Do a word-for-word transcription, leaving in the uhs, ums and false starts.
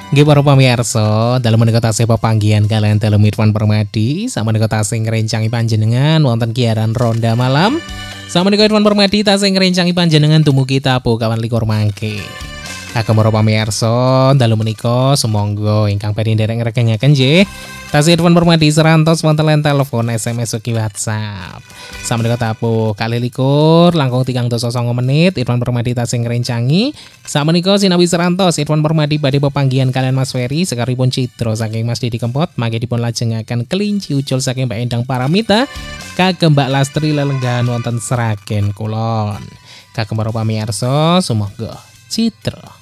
Nggih para pamirsa, dalam menika tasih pepanggihan kalian dalam Irfan Permadi, samenika tasih ngrencangi panjenengan wonten giaran ronda malam. Samenika Irfan Permadi tasih ngrencangi panjenengan dumugi tabuh kawan likur mangke. Kagem para pamirsa, dalu menika sumangga ingkang badhe nderek ngrekengaken nggih. Tasih Irfan Permadi serantos wonten line telepon S M S ugi WhatsApp. Samenika tabuh kalih likur langkung tigang dasa sanga menit Irfan Permadi tasih ngrencangi. Sakmenika sinawi serantos Irfan Permadi badhe pepanggihan kalian Mas Ferry sekaripun Citra saking Mas Didi Kempot mangke dipun lajengaken kelinci ucul saking Mbak Endang Paramita kagem Mbak Lastri lelenggahan wonten Sragen Kulon. Kagem para pamirsa sumangga Citra.